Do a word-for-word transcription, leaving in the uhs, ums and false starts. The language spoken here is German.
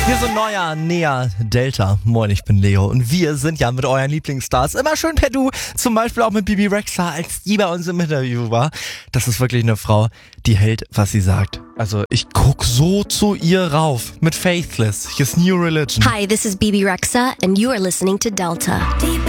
Hier sind neuer, näher, Delta. Moin, ich bin Leo und wir sind ja mit euren Lieblingsstars immer schön per Du. Zum Beispiel auch mit Bibi Rexha, als die bei uns im Interview war. Das ist wirklich eine Frau, die hält, was sie sagt. Also ich guck so zu ihr rauf. Mit Faithless. Hier ist New Religion. Hi, this is Bibi Rexha and you are listening to Delta.